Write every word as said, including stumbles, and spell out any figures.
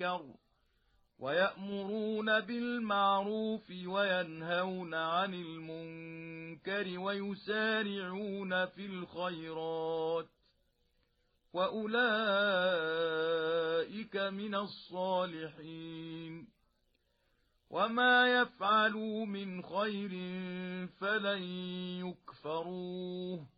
المنكر ويأمرون بالمعروف وينهون عن المنكر ويسارعون في الخيرات وأولئك من الصالحين وما يفعلوا من خير فلن يكفروه